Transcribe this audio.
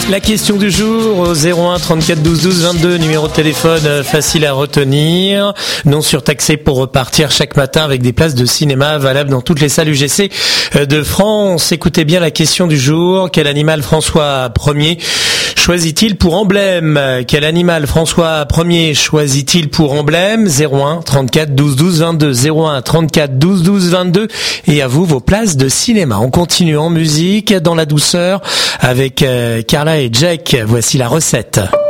La question du jour au 01 34 12 12 22, numéro de téléphone facile à retenir, non surtaxé pour repartir chaque matin avec des places de cinéma valables dans toutes les salles UGC de France. Écoutez bien la question du jour. Quel animal François Ier choisit-il pour emblème? Quel animal François Ier choisit-il pour emblème? 01 34 12 12 22, 01 34 12 12 22, et à vous vos places de cinéma. On continue en musique dans la douceur avec Carla et Jack. Voici la recette.